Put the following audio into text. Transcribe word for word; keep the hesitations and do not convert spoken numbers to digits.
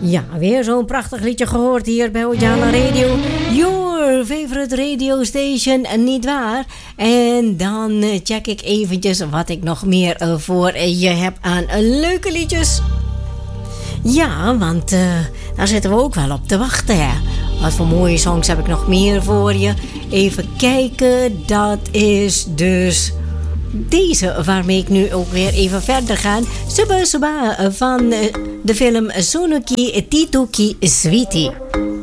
Ja, weer zo'n prachtig liedje gehoord hier bij Ojala Radio. Your favorite radio station, niet waar? En dan check ik eventjes wat ik nog meer voor je heb aan leuke liedjes. Ja, want uh, daar zitten we ook wel op te wachten, hè. Wat voor mooie songs heb ik nog meer voor je? Even kijken, dat is dus deze waarmee ik nu ook weer even verder ga. Suba Suba van de film Sonuki Tituki Sweetie.